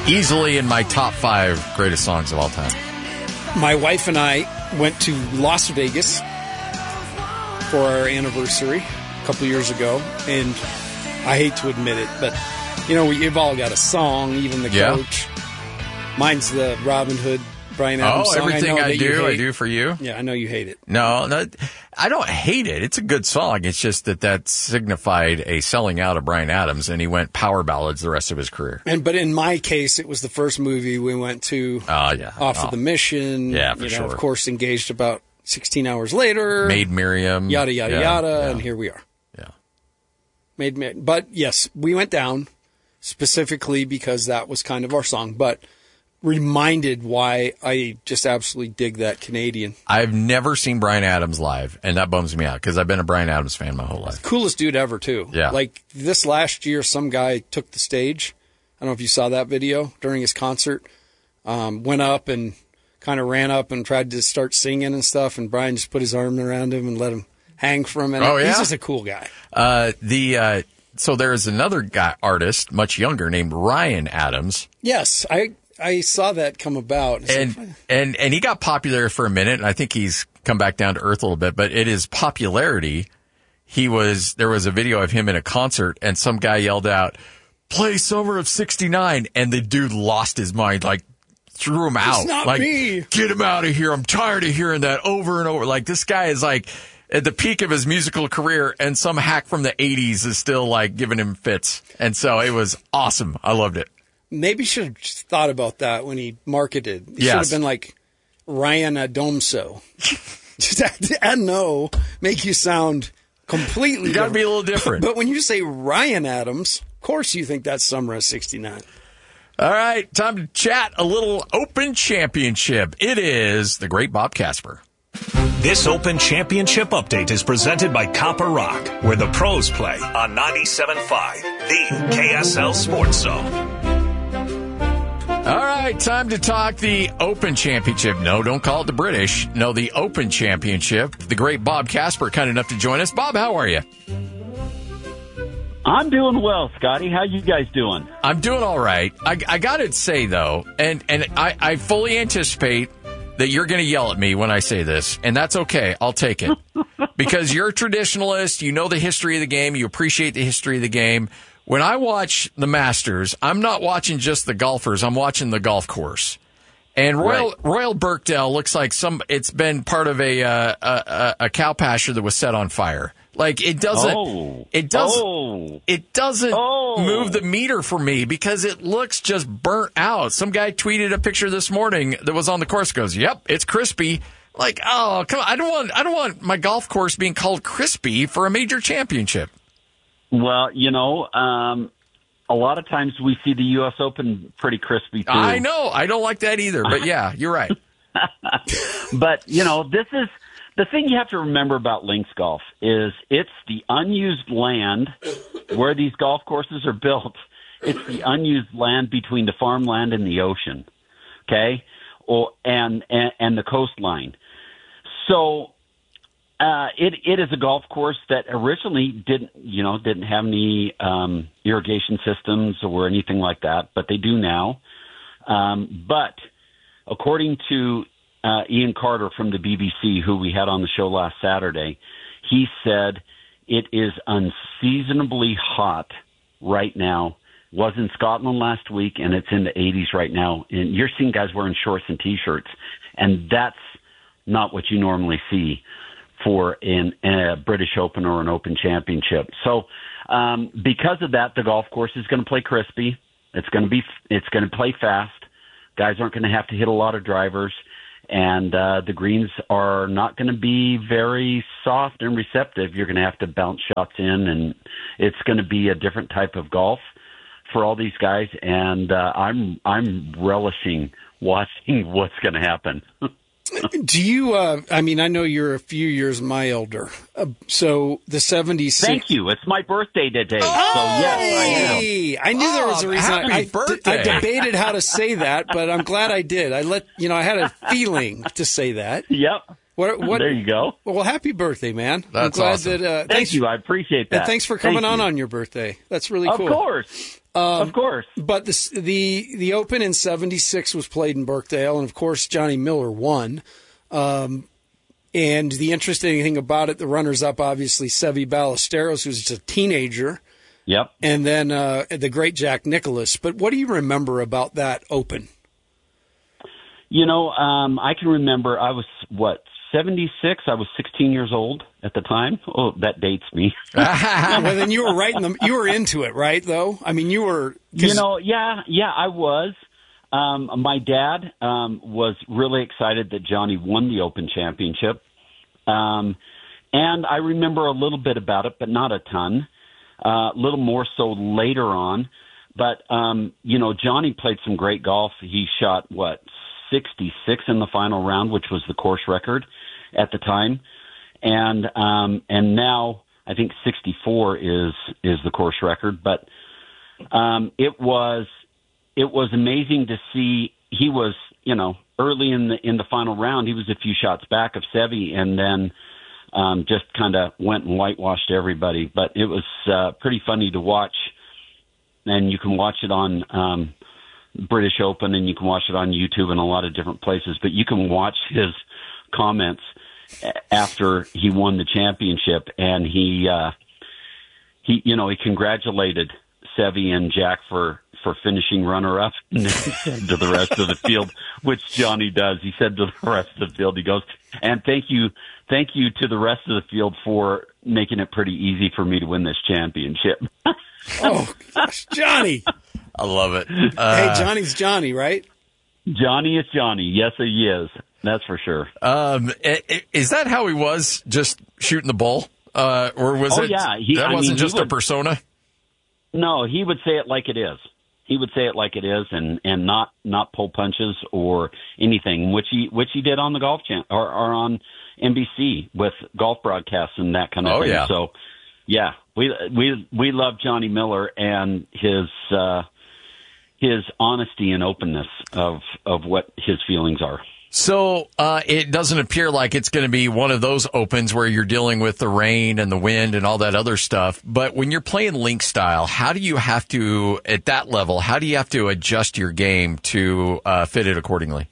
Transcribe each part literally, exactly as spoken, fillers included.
Easily in my top five greatest songs of all time. My wife and I went to Las Vegas for our anniversary a couple years ago, and I hate to admit it, but, you know, we've all got a song, even the yeah. coach. Mine's the Robin Hood, Bryan Adams oh, song. Everything I, I do, I do for you? Yeah, I know you hate it. No, no, I don't hate it. It's a good song. It's just that that signified a selling out of Bryan Adams, and he went power ballads the rest of his career. And But in my case, it was the first movie we went to oh, yeah. off oh. of the mission. Yeah, for you know, sure. Of course, engaged about sixteen hours later. Maid Miriam. Yada, yada, yeah, yada, yeah. and here we are. Yeah. Maid Miriam. But, yes, we went down specifically because that was kind of our song, but reminded why I just absolutely dig that Canadian. I've never seen Bryan Adams live, and that bums me out because I've been a Bryan Adams fan my whole life. Coolest dude ever, too. Yeah. Like, this last year, some guy took the stage. I don't know if you saw that video during his concert. Um, went up and kind of ran up and tried to start singing and stuff, and Bryan just put his arm around him and let him hang for a minute. Oh, yeah? He's just a cool guy. Uh, the uh, so there is another guy, artist, much younger, named Ryan Adams. Yes, I I saw that come about. It's And, like, and, and he got popular for a minute, and I think he's come back down to earth a little bit, but it is popularity. He was, there was a video of him in a concert, and some guy yelled out, "Play Summer of sixty-nine," and the dude lost his mind, like, threw him out. It's not like, me. Get him out of here. I'm tired of hearing that over and over. Like, this guy is like at the peak of his musical career, and some hack from the eighties is still like giving him fits. And so it was awesome. I loved it. maybe should have just thought about that when he marketed. He Yes. should have been like Ryan Adomso. Just add, add no, make you sound completely You got to different. be a little different. But when you say Ryan Adams, of course you think that's Summer of sixty-nine. All right, time to chat a little Open Championship. It is the great Bob Casper. This Open Championship update is presented by Copper Rock, where the pros play on ninety-seven point five, the K S L Sports Zone. All right, time to talk the Open Championship. No, don't call it the British. No, the Open Championship. The great Bob Casper, kind enough to join us. Bob, how are you? I'm doing well, Scotty. How you guys doing? I'm doing all right. I, I got to say, though, and, and I, I fully anticipate that you're going to yell at me when I say this, and that's okay. I'll take it. Because you're a traditionalist. You know the history of the game. You appreciate the history of the game. When I watch the Masters, I'm not watching just the golfers. I'm watching the golf course. And Royal Right. Royal Birkdale looks like some. It's been part of a uh, a, a cow pasture that was set on fire. Like it doesn't. Oh. It doesn't. Oh. It doesn't Oh. move the meter for me because it looks just burnt out. Some guy tweeted a picture this morning that was on the course. Goes, "Yep, it's crispy." Like, oh, come on! I don't want. I don't want my golf course being called crispy for a major championship. Well, you know, um, a lot of times we see the U S Open pretty crispy, too. I know. I don't like that either. But yeah, you're right. But, you know, this is the thing you have to remember about links golf is it's the unused land where these golf courses are built. It's the unused land between the farmland and the ocean, okay, or and and, and the coastline. So uh, it it is a golf course that originally didn't you know didn't have any um, irrigation systems or anything like that, but they do now. Um, but according to uh, Ian Carter from the B B C, who we had on the show last Saturday, he said it is unseasonably hot right now. It was in Scotland last week, and it's in the eighties right now. And you're seeing guys wearing shorts and T-shirts, and that's not what you normally see for in a British Open or an Open Championship. So um, because of that, the golf course is going to play crispy. It's going to be it's going to play fast. Guys aren't going to have to hit a lot of drivers, and uh, the greens are not going to be very soft and receptive. You're going to have to bounce shots in, and it's going to be a different type of golf for all these guys. And uh, I'm I'm relishing watching what's going to happen. Do you, uh, I mean, I know you're a few years my elder. Uh, so the seventy-six. Thank you. It's my birthday today. So, yes, I am. Hey, I knew there was a Oh, reason. happy I, I, birthday. I debated how to say that, but I'm glad I did. I let, you know, I had a feeling to say that. Yep. What, what, there you go. Well, happy birthday, man. That's I'm glad awesome. that. Uh, Thank thanks, you. I appreciate that. And thanks for coming Thank on you. on your birthday. That's really Of cool. course. Um, of course. But this, the the Open in seventy-six was played in Birkdale, and of course Johnny Miller won. Um, and the interesting thing about it, the runners-up, obviously, Seve Ballesteros, who's just a teenager. Yep. And then uh, the great Jack Nicklaus. But what do you remember about that Open? You know, um, I can remember I was, what, seventy-six? I was sixteen years old at the time. Oh, that dates me. Well, then you were right in the, you were into it, right, though? I mean, you were... You know, yeah, yeah, I was. Um, my dad um, was really excited that Johnny won the Open Championship. Um, and I remember a little bit about it, but not a ton. A uh, little more so later on. But, um, you know, Johnny played some great golf. He shot, what, sixty-six in the final round, which was the course record at the time. And um, and now I think sixty-four is is the course record. But um, it was it was amazing to see. He was, you know, early in the in the final round, he was a few shots back of Seve, and then um, just kind of went and whitewashed everybody. But it was uh, pretty funny to watch, and you can watch it on um, British Open, and you can watch it on YouTube and a lot of different places. But you can watch his comments after he won the championship, and he uh, he you know he congratulated Seve and Jack for. for finishing runner-up, and he said to the rest of the field, which Johnny does, he said to the rest of the field, he goes, and thank you, thank you to the rest of the field for making it pretty easy for me to win this championship. Oh, gosh, Johnny. I love it. Uh, Hey, Johnny's Johnny, right? Johnny is Johnny. Yes, he is. That's for sure. Um, is that how he was, just shooting the ball? Uh, or was oh, it, yeah. He, that I wasn't mean, just would, a persona? No, he would say it like it is. He would say it like it is, and, and not, not pull punches or anything, which he which he did on the golf channel or, or on N B C with golf broadcasts and that kind of oh, thing. Yeah. So, yeah, we we we love Johnny Miller and his uh, his honesty and openness of of what his feelings are. So uh, it doesn't appear like it's going to be one of those Opens where you're dealing with the rain and the wind and all that other stuff. But when you're playing link style, how do you have to, at that level, how do you have to adjust your game to uh, fit it accordingly?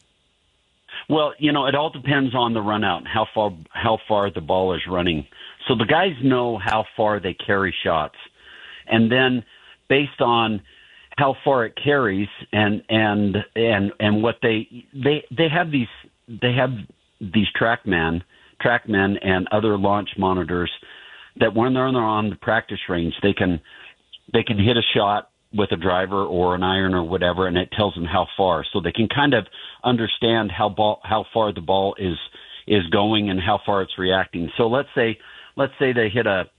Well, you know, it all depends on the run out, how far how far the ball is running. So the guys know how far they carry shots, and then based on how far it carries and and and and what they they they have these they have these trackmen trackmen and other launch monitors that when they're on the practice range they can they can hit a shot with a driver or an iron or whatever, and it tells them how far, so they can kind of understand how ball how far the ball is is going and how far it's reacting. So let's say let's say they hit a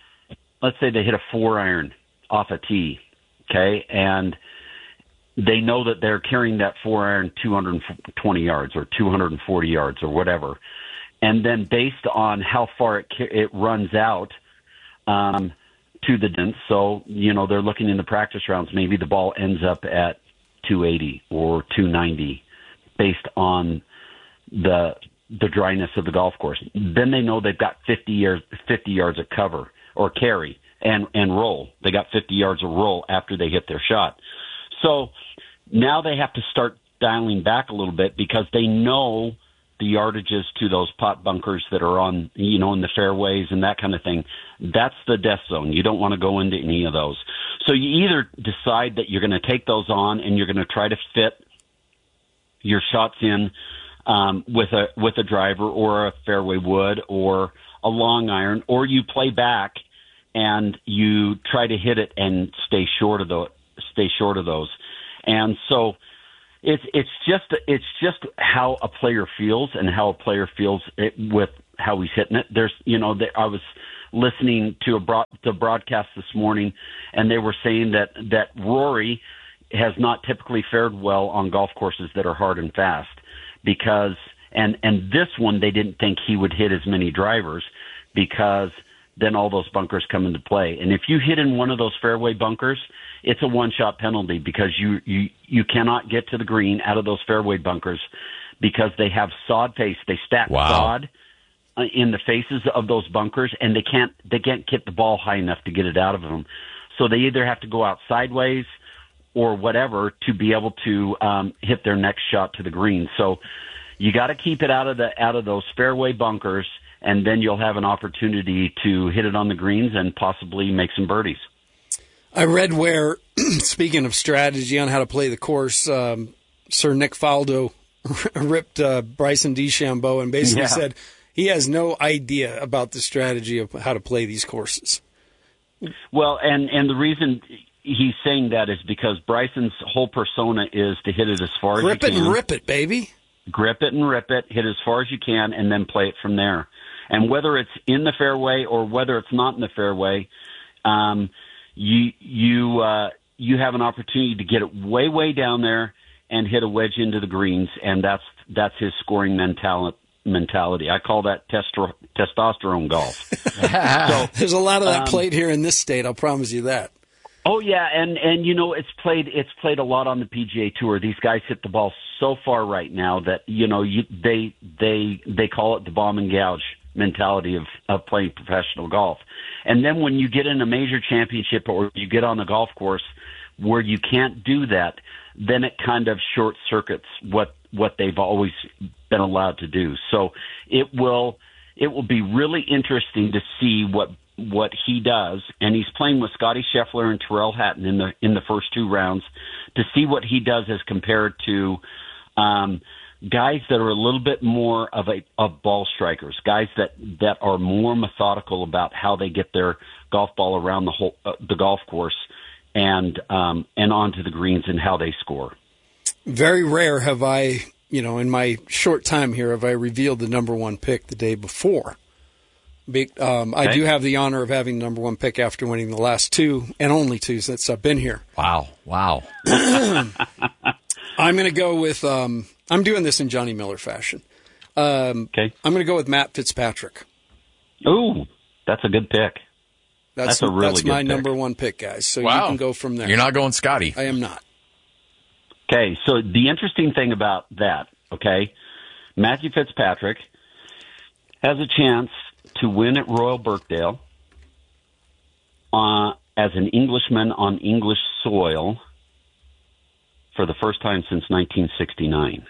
let's say they hit a four iron off a tee. Okay, and they know that they're carrying that four iron two hundred twenty yards or two hundred forty yards or whatever, and then based on how far it it runs out um, to the distance, so you know they're looking in the practice rounds. Maybe the ball ends up at two eighty or two ninety, based on the the dryness of the golf course. Then they know they've got fifty yards fifty yards of cover or carry. And, and roll. They got fifty yards of roll after they hit their shot. So now they have to start dialing back a little bit because they know the yardages to those pot bunkers that are on, you know, in the fairways and that kind of thing. That's the death zone. You don't want to go into any of those. So you either decide that you're going to take those on and you're going to try to fit your shots in um, with a with a driver or a fairway wood or a long iron, or you play back and you try to hit it and stay short of the stay short of those. And so it's it's just it's just how a player feels and how a player feels it with how he's hitting it. There's you know I was listening to a broad, the broadcast this morning, and they were saying that that Rory has not typically fared well on golf courses that are hard and fast because and and this one they didn't think he would hit as many drivers because then all those bunkers come into play. And if you hit in one of those fairway bunkers, it's a one-shot penalty because you, you, you cannot get to the green out of those fairway bunkers because they have sod face. They stack Wow. sod uh, in the faces of those bunkers, and they can't they can't get the ball high enough to get it out of them. So they either have to go out sideways or whatever to be able to um, hit their next shot to the green. So you got to keep it out of the out of those fairway bunkers, and then you'll have an opportunity to hit it on the greens and possibly make some birdies. I read where, speaking of strategy on how to play the course, um, Sir Nick Faldo ripped uh, Bryson DeChambeau and basically Yeah. said he has no idea about the strategy of how to play these courses. Well, and, and the reason he's saying that is because Bryson's whole persona is to hit it as far Grip as it you can. and rip it, baby. Grip it and rip it, hit as far as you can, and then play it from there. And whether it's in the fairway or whether it's not in the fairway, um, you you uh, you have an opportunity to get it way way down there and hit a wedge into the greens, and that's that's his scoring mentality. Mentality. I call that testro- testosterone golf. So, There's a lot of that um, played here in this state. I'll promise you that. Oh yeah, and and you know it's played it's played a lot on the P G A Tour. These guys hit the ball so far right now that you know you, they they they call it the bomb and gouge mentality of of playing professional golf. And then when you get in a major championship or you get on a golf course where you can't do that, then it kind of short circuits what what they've always been allowed to do. So it will it will be really interesting to see what what he does, and he's playing with Scotty Scheffler and Tyrrell Hatton in the in the first two rounds to see what he does as compared to um, guys that are a little bit more of a of ball strikers, guys that, that are more methodical about how they get their golf ball around the whole uh, the golf course and um, and onto the greens and how they score. Very rare have I, you know, in my short time here, have I revealed the number one pick the day before. Be, um, I Okay. do have the honor of having the number one pick after winning the last two, and only two since I've been here. Wow. Wow. I'm going to go with, um, I'm doing this in Johnny Miller fashion. Um, Okay. I'm going to go with Matt Fitzpatrick. Ooh, that's a good pick. That's, That's a really that's good my pick. number one pick, guys. So Wow. you can go from there. You're not going Scotty. I am not. Okay, so the interesting thing about that, okay, Matthew Fitzpatrick has a chance to win at Royal Birkdale uh, as an Englishman on English soil for the first time since nineteen sixty-nine.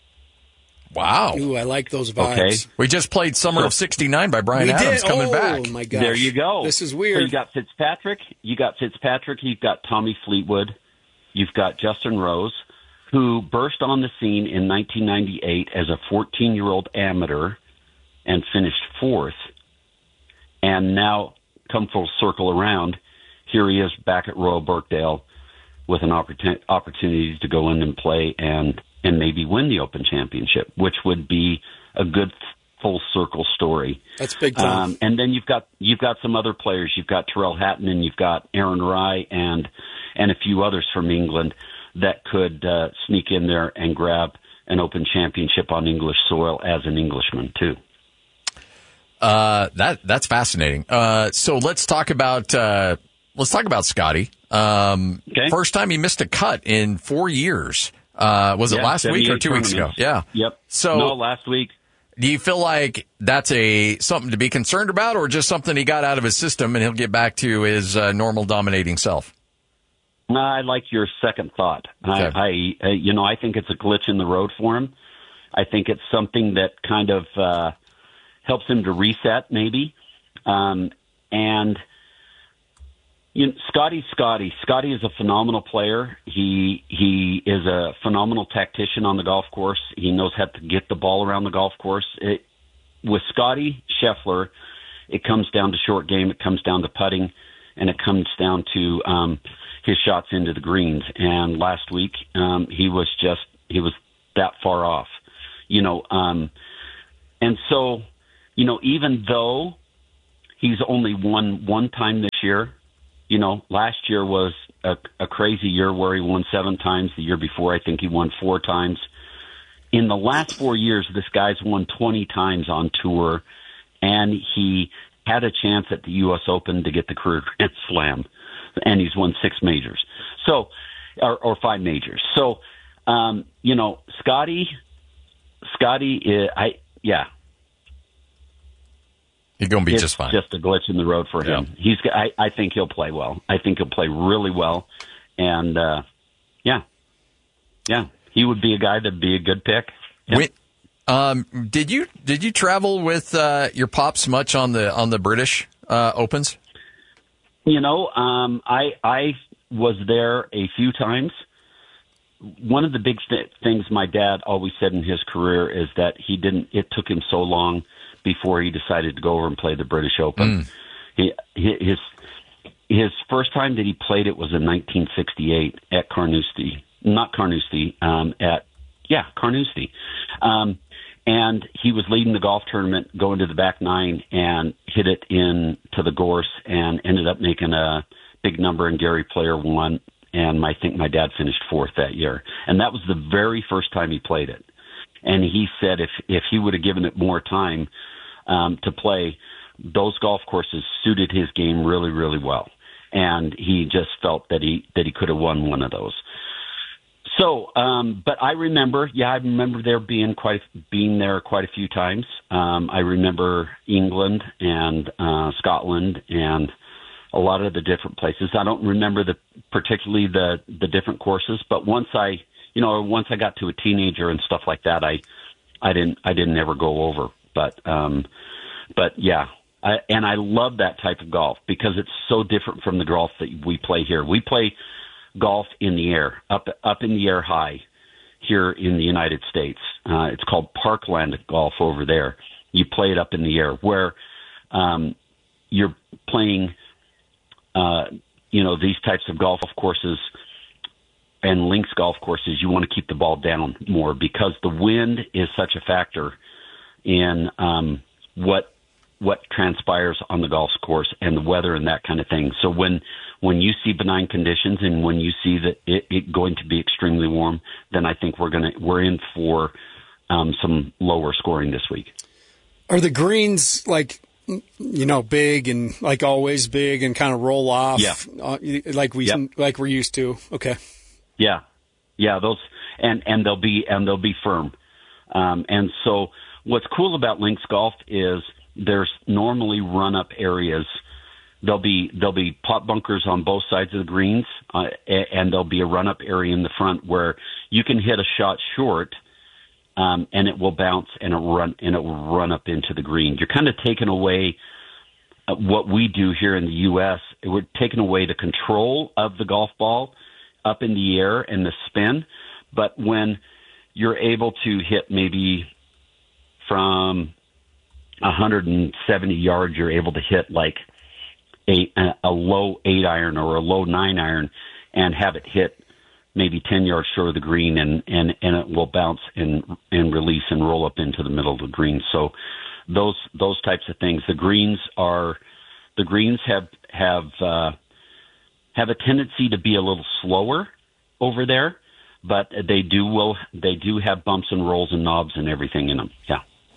Wow. Ooh, I like those vibes. Okay. We just played Summer of sixty-nine by Brian We Adams did. coming oh, back. my gosh. There you go. This is So weird. you got Fitzpatrick, you got Fitzpatrick, you've got Tommy Fleetwood, you've got Justin Rose, who burst on the scene in nineteen ninety-eight as a fourteen-year-old amateur and finished fourth, and now come full circle around. Here he is back at Royal Birkdale with an opportun- opportunity to go in and play and, and maybe win the Open Championship, which would be a good full circle story. That's big time. Um, and then you've got you've got some other players. You've got Tyrrell Hatton and you've got Aaron Rye and and a few others from England that could uh, sneak in there and grab an Open Championship on English soil as an Englishman too. Uh, that that's fascinating. Uh, so let's talk about uh, let's talk about Scotty. Um, Okay. First time he missed a cut in four years. Uh, was it Yeah, last week or seventy-eight two weeks ago? tournaments. Yeah. Yep. So no, last week. do you feel like that's a something to be concerned about, or just something he got out of his system and he'll get back to his uh, normal dominating self? I like your second thought. Okay. I, I, uh, you know, I think it's a glitch in the road for him. I think it's something that kind of uh, helps him to reset, maybe. Um, and you know, Scotty, Scotty, Scotty is a phenomenal player. He he is a phenomenal tactician on the golf course. He knows how to get the ball around the golf course. It, with Scotty Scheffler, it comes down to short game. It comes down to putting, and it comes down to um, his shots into the greens. And last week, um, he was just he was that far off, you know. Um, and so, you know, even though he's only won one time this year, you know, last year was a, a crazy year where he won seven times. The year before, I think he won four times. In the last four years, this guy's won twenty times on tour, and he had a chance at the U S Open to get the career Grand Slam, and he's won six majors, so or, or five majors. So, um, you know, Scotty Scotty, is, I yeah. He's going to be it's just fine. Just a glitch in the road for him. Yeah. He's. I, I think he'll play well. I think he'll play really well, and uh, yeah, yeah, he would be a guy that'd be a good pick. Yep. When, um, did you did you travel with uh, your pops much on the on the British uh, Opens? You know, um, I I was there a few times. One of the big th- things my dad always said in his career is that he didn't. It took him so long before he decided to go over and play the British Open. Mm. He, his his first time that he played it was in nineteen sixty-eight at Carnoustie, not Carnoustie, um, at yeah Carnoustie, um, and he was leading the golf tournament, going to the back nine, and hit it in to the gorse, and ended up making a big number. And Gary Player won, and I think my dad finished fourth that year, and that was the very first time he played it. And he said if if he would have given it more time um, to play, those golf courses suited his game really, really well. And he just felt that he that he could have won one of those. So, um, but I remember, yeah, I remember there being quite being there quite a few times. Um, I remember England and uh, Scotland and a lot of the different places. I don't remember the particularly the the different courses, but once I You know, once I got to a teenager and stuff like that, I, I didn't, I didn't ever go over. But, um, but yeah, I, and I love that type of golf because it's so different from the golf that we play here. We play golf in the air, up, up in the air high here in the United States. Uh, it's called parkland golf over there. You play it up in the air where, um, you're playing, uh, you know, these types of golf courses and links golf courses, you want to keep the ball down more because the wind is such a factor in um, what what transpires on the golf course and the weather and that kind of thing. So when when you see benign conditions and when you see that it, it going to be extremely warm, then I think we're gonna we're in for um, some lower scoring this week. Are the greens like, you know, big and like always big and kind of roll off? Yeah, uh, like we yep. like we're used to. Okay. Yeah, yeah, those and, and they'll be and they'll be firm. Um, and so, what's cool about links golf is there's normally run up areas. There'll be there'll be pot bunkers on both sides of the greens, uh, and there'll be a run up area in the front where you can hit a shot short, um, and it will bounce and it run and it will run up into the green. You're kind of taking away uh, what we do here in the U S We're taking away the control of the golf ball up in the air and the spin, but when you're able to hit maybe from one hundred seventy yards, you're able to hit like a, a low eight iron or a low nine iron and have it hit maybe ten yards short of the green, and, and, and it will bounce and and release and roll up into the middle of the green. So those those types of things. The greens are the greens have have uh, have a tendency to be a little slower over there, but they do will they do have bumps and rolls and knobs and everything in them. Yeah.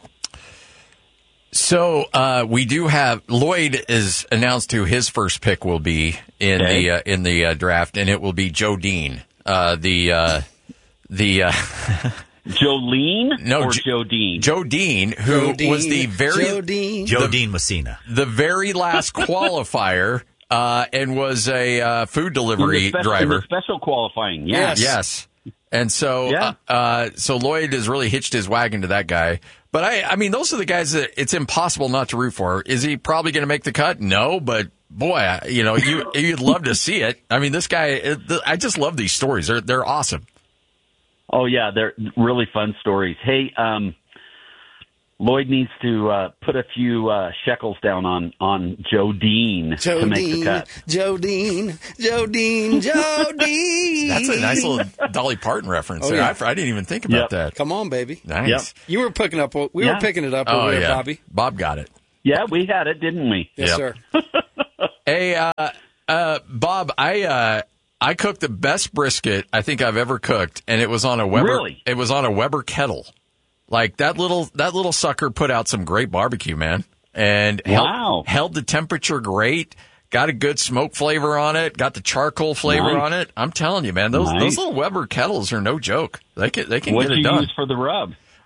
So uh, we do have Lloyd is announced who his first pick will be in okay. the uh, in the uh, draft, and it will be Joe Dean. Uh, the uh, the uh, Jolene no or J- Joe Dean. Joe Dean, who Joe Dean, was the very Joe Dean, Joe the, Dean Messina, the very last qualifier. Uh, and was a uh, food delivery in the special, driver. In the special qualifying, yes. Yes. And so, yeah. uh, uh, so Lloyd has really hitched his wagon to that guy. But I, I mean, those are the guys that it's impossible not to root for. Is he probably going to make the cut? No, but boy, I, you know, you, you'd love to see it. I mean, this guy, it, I just love these stories. They're, they're awesome. Oh yeah, they're really fun stories. Hey, um, Lloyd needs to uh, put a few uh, shekels down on, on Joe Dean Joe to make Dean, the cut. Joe Dean, Joe Dean, Joe Dean. That's a nice little Dolly Parton reference Oh, there. yeah. I, I didn't even think about Yep. that. Come on, baby. Nice. Yep. You were picking up. We Yeah. were picking it up Oh, over there, yeah. Bobby. Bob got it. Yeah, we had it, didn't we? Yes, Yep. sir. Hey, uh, uh, Bob, I, uh, I cooked the best brisket I think I've ever cooked, and it was on a Weber. Really? It was on a Weber kettle. Like that little that little sucker put out some great barbecue, man, and Wow. held, held the temperature great. Got a good smoke flavor on it. Got the charcoal flavor Nice. on it. I'm telling you, man, those Nice. those little Weber kettles are no joke. They can they can What get did it you done. use for the rub?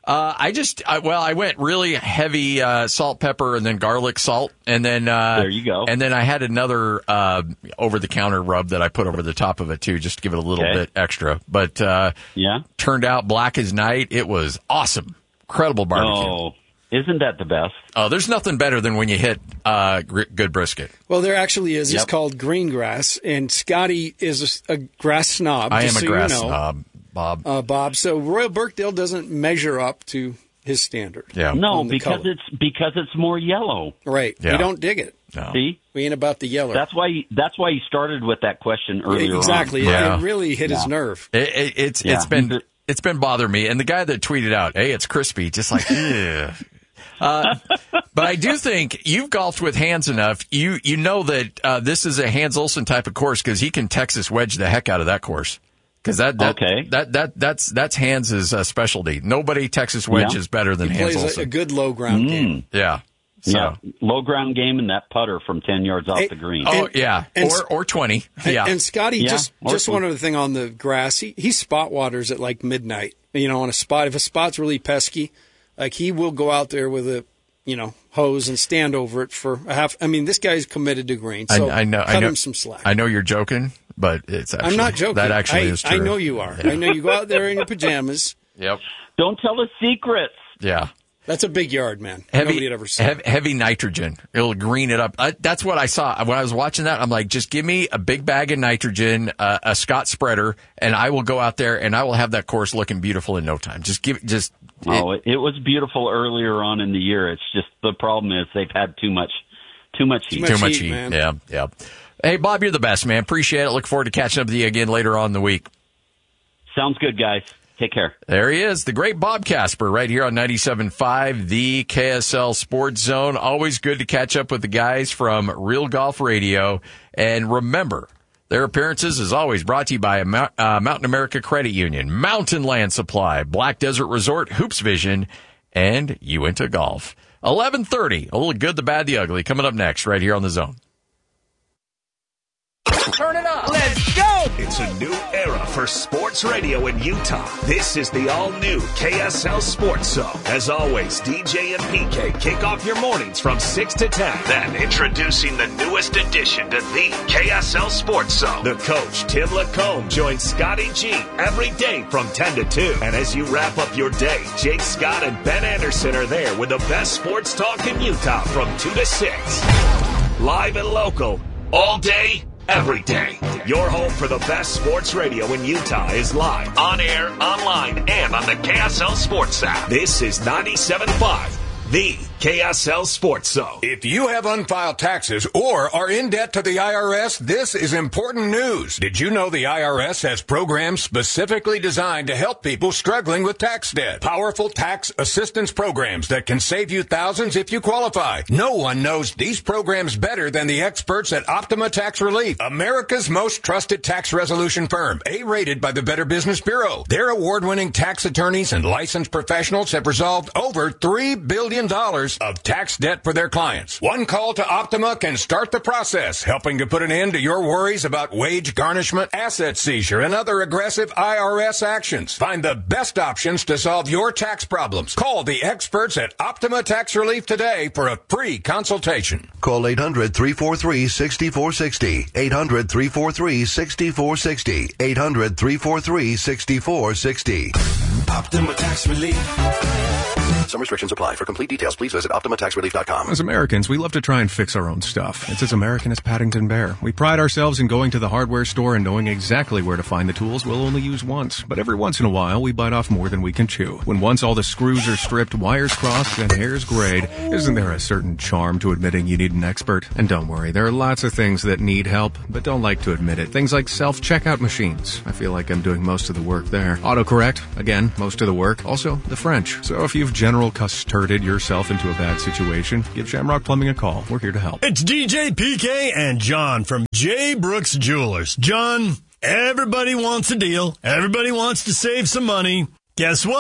Uh, I just, I, well, I went really heavy uh, salt, pepper, and then garlic salt, and then uh, there you go. And then I had another uh, over-the-counter rub that I put over the top of it too, just to give it a little Okay. bit extra. But uh, yeah, turned out black as night. It was awesome, incredible barbecue. Oh, isn't that the best? Oh, there's nothing better than when you hit uh, gr- good brisket. Well, there actually is. Yep. It's called green grass, and Scotty is a, a grass snob. I am just a so grass you know, snob, Bob. uh, Bob. So Royal Birkdale doesn't measure up to his standard. Yeah. No, on the because color. it's because it's more yellow. Right. Yeah. We don't dig it. No. See, We ain't about the yellow. that's why that's why you started with that question earlier. exactly. on. It, Yeah. it really hit his Yeah. nerve. It, it, it's Yeah. it's been it's been bothering me, and the guy that tweeted out, "Hey, it's crispy," just like, ugh. Uh, but I do think you've golfed with Hans enough. You you know that uh, this is a Hans Olsen type of course because he can Texas wedge the heck out of that course. Because that that, Okay. that that that's that's Hans's uh, specialty. Nobody Texas wedge Yeah. is better than He Hans plays a, Olsen. a good low ground game. yeah. So. Yeah, low ground game and that putter from ten yards off Hey, the green. Oh And- yeah. and- or or twenty. And- Yeah. And Scotty, Yeah, just or just some- one other thing on the grass. He he spot waters at like midnight. You know, on a spot. If a spot's really pesky, like he will go out there with a you know hose and stand over it for a half. I mean, this guy's committed to green. So I, I know. cut I know. him some slack. I know you're joking, but it's. Actually, I'm not joking. That actually I, is true. I know you are. I know you go out there in your pajamas. Yep. Don't tell us secrets. Yeah. That's a big yard, man. Heavy, Nobody had ever seen. heavy, heavy nitrogen. It'll green it up. I, that's what I saw when I was watching that. I'm like, just give me a big bag of nitrogen, uh, a Scott spreader, and I will go out there and I will have that course looking beautiful in no time. Just give, just. Oh, it- it, it was beautiful earlier on in the year. It's just the problem is they've had too much, too much heat. much too much heat, heat. man. Yeah, yeah. Hey, Bob, you're the best, man. Appreciate it. Look forward to catching up with you again later on in the week. Sounds good, guys. Take care. There he is, the great Bob Casper, right here on ninety-seven point five, the K S L Sports Zone. Always good to catch up with the guys from Real Golf Radio. And remember, their appearances is always brought to you by uh, Mountain America Credit Union, Mountain Land Supply, Black Desert Resort, Hoops Vision, and Uinta Golf. eleven thirty, a little good, the bad, the ugly, coming up next right here on the Zone. Turn it up. Let's go. It's a new era for sports radio in Utah. This is the all-new K S L Sports Zone. As always, D J and P K kick off your mornings from six to ten. Then, introducing the newest addition to the K S L Sports Zone. The coach, Tim Lacombe, joins Scotty G every day from ten to two. And as you wrap up your day, Jake Scott and Ben Anderson are there with the best sports talk in Utah from two to six. Live and local, all day, every day. Your home for the best sports radio in Utah is live, on air, online, and on the K S L Sports app. This is ninety-seven point five, the K S L Sports Zone. If you have unfiled taxes or are in debt to the I R S, this is important news. Did you know the I R S has programs specifically designed to help people struggling with tax debt? Powerful tax assistance programs that can save you thousands if you qualify. No one knows these programs better than the experts at Optima Tax Relief, America's most trusted tax resolution firm, A-rated by the Better Business Bureau. Their award-winning tax attorneys and licensed professionals have resolved over three billion dollars of tax debt for their clients. One call to Optima can start the process, helping to put an end to your worries about wage garnishment, asset seizure, and other aggressive I R S actions. Find the best options to solve your tax problems. Call the experts at Optima Tax Relief today for a free consultation. Call eight hundred, three four three, six four six zero. eight hundred, three four three, six four six zero. eight hundred, three four three, six four six zero. Optima Tax Relief. Some restrictions apply. For complete details, please visit optima tax relief dot com. As Americans, we love to try and fix our own stuff. It's as American as Paddington Bear. We pride ourselves in going to the hardware store and knowing exactly where to find the tools we'll only use once. But every once in a while, we bite off more than we can chew. When once all the screws are stripped, wires crossed, and hairs grayed, isn't there a certain charm to admitting you need an expert? And don't worry, there are lots of things that need help, but don't like to admit it. Things like self-checkout machines. I feel like I'm doing most of the work there. Autocorrect. Again, most of the work. Also, the French. So if you've general custarded yourself into a bad situation, give Shamrock Plumbing a call. We're here to help. It's D J, P K, and John from J. Brooks Jewelers. John, everybody wants a deal. Everybody wants to save some money. Guess what?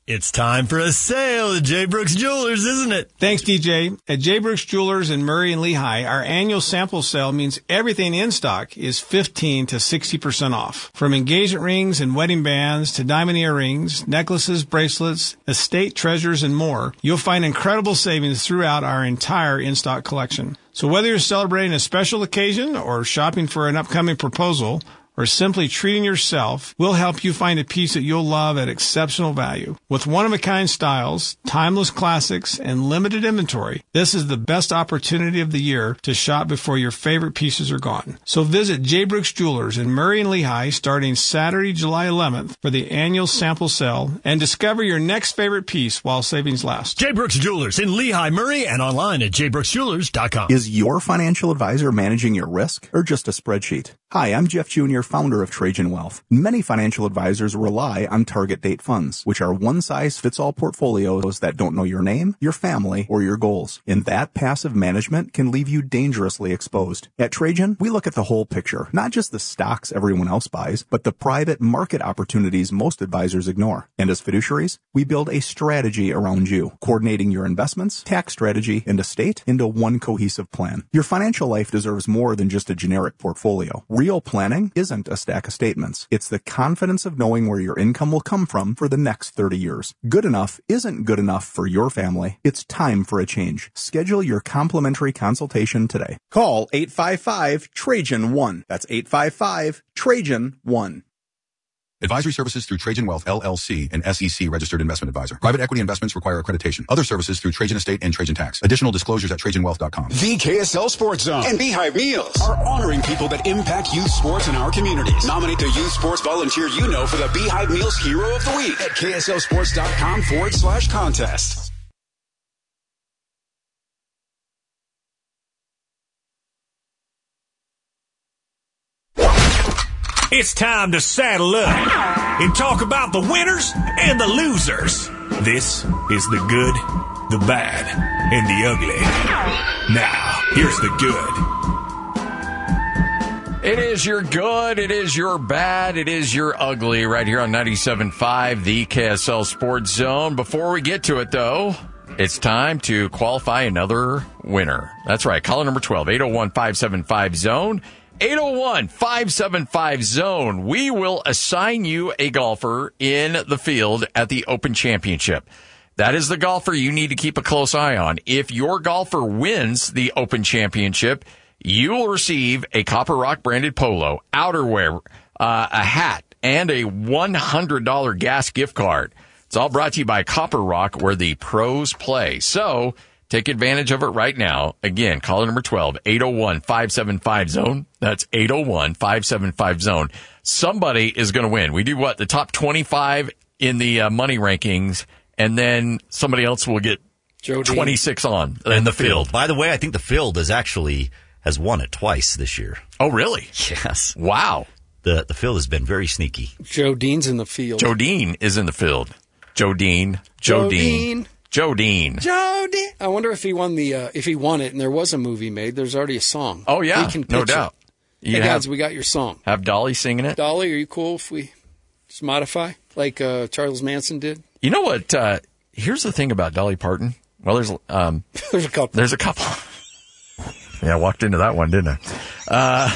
It's time for a sale at J. Brooks Jewelers, isn't it? Thanks, D J. At J. Brooks Jewelers in Murray and Lehigh, our annual sample sale means everything in stock is fifteen to sixty percent off. From engagement rings and wedding bands to diamond earrings, necklaces, bracelets, estate treasures, and more, you'll find incredible savings throughout our entire in-stock collection. So whether you're celebrating a special occasion or shopping for an upcoming proposal, or simply treating yourself, we'll help you find a piece that you'll love at exceptional value. With one-of-a-kind styles, timeless classics, and limited inventory, this is the best opportunity of the year to shop before your favorite pieces are gone. So visit J. Brooks Jewelers in Murray and Lehigh starting Saturday, July eleventh for the annual sample sale and discover your next favorite piece while savings last. J. Brooks Jewelers in Lehigh, Murray, and online at j brooks jewelers dot com. Is your financial advisor managing your risk or just a spreadsheet? Hi, I'm Jeff Junior, founder of Trajan Wealth. Many financial advisors rely on target date funds, which are one-size-fits-all portfolios that don't know your name, your family, or your goals. And that passive management can leave you dangerously exposed. At Trajan, we look at the whole picture, not just the stocks everyone else buys, but the private market opportunities most advisors ignore. And as fiduciaries, we build a strategy around you, coordinating your investments, tax strategy, and estate into one cohesive plan. Your financial life deserves more than just a generic portfolio. Real planning isn't a stack of statements. It's the confidence of knowing where your income will come from for the next thirty years. Good enough isn't good enough for your family. It's time for a change. Schedule your complimentary consultation today. Call eight five five Trajan one. That's eight five five Trajan one. Advisory services through Trajan Wealth, L L C, an S E C registered investment advisor. Private equity investments require accreditation. Other services through Trajan Estate and Trajan Tax. Additional disclosures at trajan wealth dot com. The K S L Sports Zone and Beehive Meals are honoring people that impact youth sports in our communities. Nominate the youth sports volunteer you know for the Beehive Meals Hero of the Week at K S L sports dot com forward slash contest. It's time to saddle up and talk about the winners and the losers. This is the good, the bad, and the ugly. Now, here's the good. It is your good, it is your bad, it is your ugly right here on ninety-seven point five, the K S L Sports Zone. Before we get to it, though, it's time to qualify another winner. That's right, caller number twelve, eight oh one, five seven five, zone. eight oh one, five seven five, zone. We will assign you a golfer in the field at the Open Championship. That is the golfer you need to keep a close eye on. If your golfer wins the Open Championship, you will receive a Copper Rock branded polo, outerwear, uh, a hat, and a one hundred dollars gas gift card. It's all brought to you by Copper Rock, where the pros play. So take advantage of it right now. Again, caller number twelve, eight oh one, five seven five, zone. That's eight oh one, five seven five, zone. Somebody is going to win. We do what? The top twenty-five in the uh, money rankings, and then somebody else will get Joe twenty-six Dean. on in, in the field. field. By the way, I think the field is actually has won it twice this year. Oh, really? Yes. Wow. The the field has been very sneaky. Joe Dean's in the field. Joe Dean is in the field. Joe Dean. Joe, Joe Dean. Dean. Joe Dean. Joe Dean. I wonder if he won the uh, if he won it and there was a movie made. There's already a song. Oh yeah, we can no doubt. You hey have, guys, we got your song. Have Dolly singing it. Dolly, are you cool if we just modify like uh, Charles Manson did? You know what? Uh, here's the thing about Dolly Parton. Well, there's um, there's a couple. There's a couple. Yeah, I walked into that one, didn't I? Uh,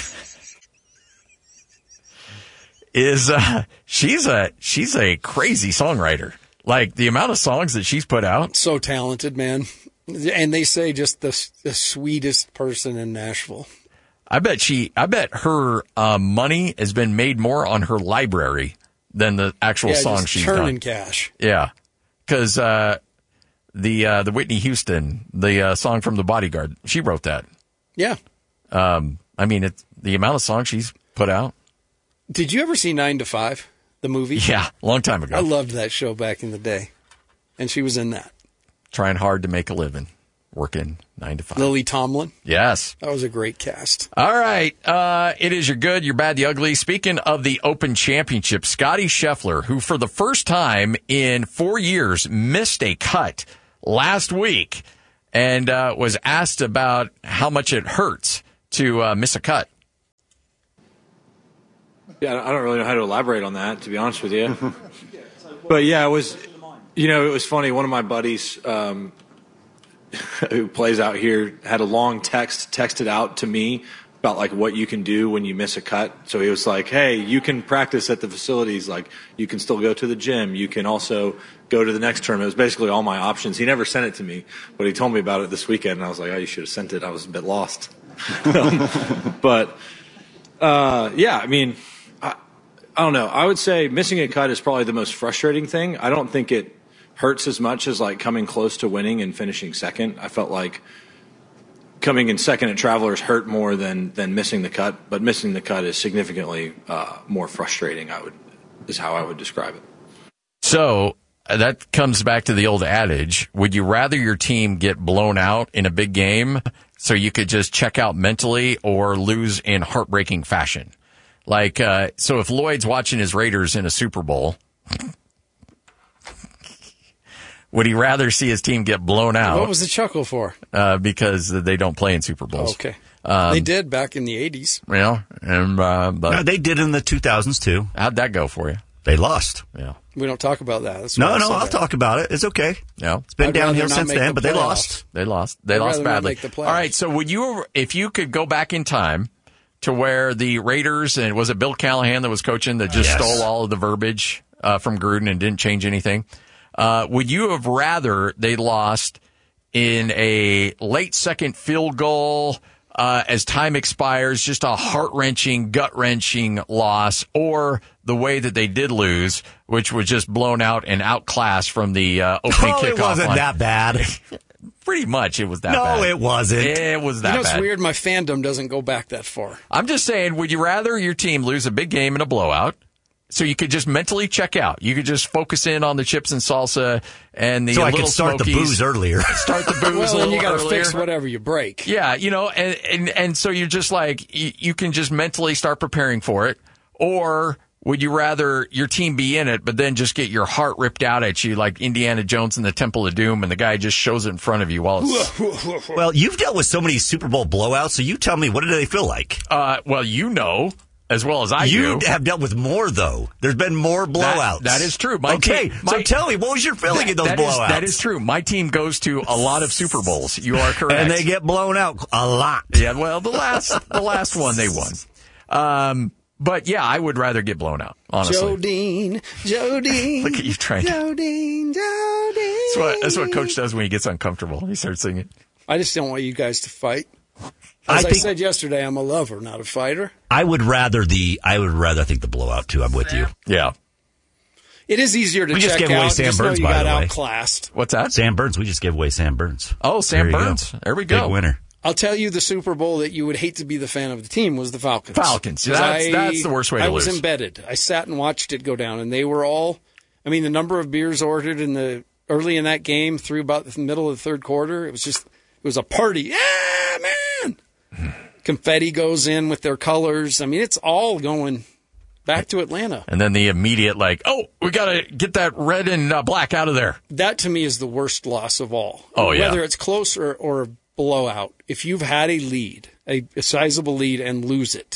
is uh, she's a she's a crazy songwriter. Like, the amount of songs that she's put out. So talented, man. And they say just the, the sweetest person in Nashville. I bet she, I bet her uh, money has been made more on her library than the actual yeah, song just she's churning done. cash. Yeah. Because uh, the uh, the Whitney Houston, the uh, song from The Bodyguard, she wrote that. Yeah. Um, I mean, it's the amount of songs she's put out. Did you ever see Nine to Five? The movie? Yeah, long time ago. I loved that show back in the day. And she was in that. Trying hard to make a living. Working nine to five. Lily Tomlin? Yes. That was a great cast. All right. Uh, it is your good, your bad, the ugly. Speaking of the Open Championship, Scotty Scheffler, who for the first time in four years missed a cut last week and uh, was asked about how much it hurts to uh, miss a cut. Yeah, I don't really know how to elaborate on that, to be honest with you. But yeah, it was You know, it was funny. One of my buddies um, who plays out here had a long text texted out to me about like what you can do when you miss a cut. So he was like, hey, you can practice at the facilities. Like you can still go to the gym. You can also go to the next tournament. It was basically all my options. He never sent it to me, but he told me about it this weekend. And I was like, oh, you should have sent it. I was a bit lost. um, but uh, yeah, I mean, I, I don't know. I would say missing a cut is probably the most frustrating thing. I don't think it hurts as much as like coming close to winning and finishing second. I felt like coming in second at Travelers hurt more than than missing the cut, but missing the cut is significantly uh, more frustrating. I would is how I would describe it. So uh, that comes back to the old adage: would you rather your team get blown out in a big game so you could just check out mentally, or lose in heartbreaking fashion? Like, uh, so if Lloyd's watching his Raiders in a Super Bowl, would he rather see his team get blown out? What was the chuckle for? Uh, because they don't play in Super Bowls. Oh, okay. Um, they did back in the eighties. Yeah. And, uh, but no, they did in the two thousands too. How'd that go for you? They lost. Yeah. We don't talk about that. That's no, no, I'll that. talk about it. It's okay. Yeah. It's been I'd downhill since then, the but playoffs. they lost. They lost. They I'd lost badly. The All right. So would you, if you could go back in time to where the Raiders, and was it Bill Callahan that was coaching that just yes. stole all of the verbiage uh, from Gruden and didn't change anything? Uh, would you have rather they lost in a late second field goal uh, as time expires, just a heart-wrenching, gut-wrenching loss, or the way that they did lose, which was just blown out and outclassed from the uh, opening oh, kickoff it wasn't line? that bad. Pretty much it was that no, bad. No, it wasn't. It was that bad. You know, it's bad. weird. My fandom doesn't go back that far. I'm just saying, would you rather your team lose a big game in a blowout, so you could just mentally check out? You could just focus in on the chips and salsa and the so little I could start smokies. the booze earlier. Start the booze well, a and you got to fix whatever you break. Yeah, you know, and, and, and so you're just like, you, you can just mentally start preparing for it. Or would you rather your team be in it, but then just get your heart ripped out at you like Indiana Jones in the Temple of Doom, and the guy just shows it in front of you while it's... Well, you've dealt with so many Super Bowl blowouts, so you tell me, what do they feel like? Uh, well, you know as well as I you do. You have dealt with more, though. There's been more blowouts. That, that is true. My okay, team, my, so tell me, what was your feeling that, in those that blowouts? Is, that is true. My team goes to a lot of Super Bowls. You are correct. And they get blown out a lot. Yeah, well, the last the last one they won. Um, but, yeah, I would rather get blown out, honestly. Jodine, Jodine. Look at you trying. Jodine, Jodine. That's what, that's what Coach does when he gets uncomfortable. He starts singing. I just don't want you guys to fight. As I, I said yesterday, I'm a lover, not a fighter. I would rather the I would rather I think the blowout too. I'm with you. Yeah. It is easier to we check just gave out. Away Sam just Burns, know you by got the way. outclassed. What's that? Sam Burns. We just gave away Sam Burns. Oh, Sam there Burns. Go. There we go. Big winner. I'll tell you, the Super Bowl that you would hate to be the fan of the team was the Falcons. Falcons. That's, I, that's the worst way to I lose. was embedded. I sat and watched it go down, and they were all. I mean, the number of beers ordered in the early in that game through about the middle of the third quarter, it was just it was a party. Yeah, man. Confetti goes in with their colors. I mean, it's all going back to Atlanta. And then the immediate, like, oh, we got to get that red and uh, black out of there. That, to me, is the worst loss of all. Oh, yeah. Whether it's close or, or a blowout, if you've had a lead, a, a sizable lead, and lose it,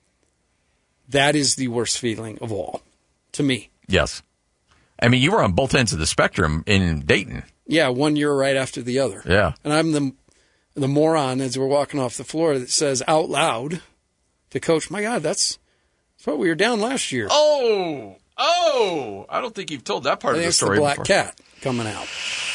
that is the worst feeling of all, to me. Yes. I mean, you were on both ends of the spectrum in Dayton. Yeah, one year right after the other. Yeah. And I'm the the moron as we're walking off the floor that says out loud to Coach, my God, that's, that's what we were down last year. Oh, oh, I don't think you've told that part I of the think story it's the black before. cat coming out.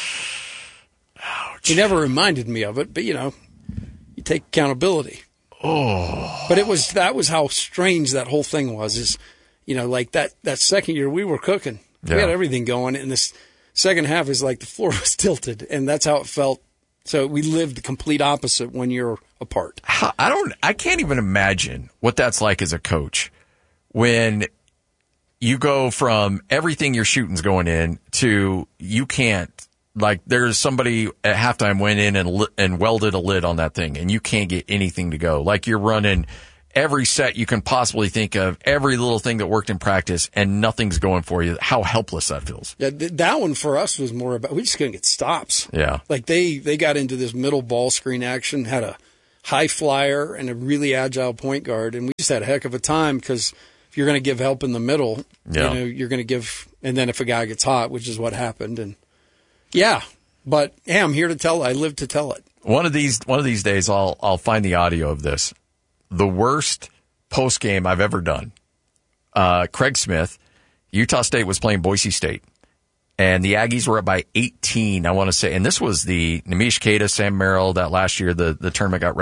Ouch. He never reminded me of it, but, you know, you take accountability. Oh. But it was that was how strange that whole thing was, is, you know, like that, that second year we were cooking. Yeah. We had everything going, and this second half is like the floor was tilted, and that's how it felt. So we lived the complete opposite one year apart. I don't, I can't even imagine what that's like as a coach when you go from everything your shooting's going in to you can't, like there's somebody at halftime went in and li- and welded a lid on that thing and you can't get anything to go. Like you're running every set you can possibly think of, every little thing that worked in practice, and nothing's going for you. How helpless that feels. Yeah, th- that one for us was more about, we just couldn't get stops. Yeah. Like they, they got into this middle ball screen action, had a high flyer and a really agile point guard, and we just had a heck of a time because if you're going to give help in the middle, Yeah. you know, you're going to give, and then if a guy gets hot, which is what happened, and yeah, but hey, I'm here to tell. I live to tell it. One of these one of these days, I'll I'll find the audio of this. The worst post game I've ever done. Uh, Craig Smith, Utah State was playing Boise State, and the Aggies were up by eighteen. I want to say, and this was the Namish Queta, Sam Merrill, that last year the the tournament got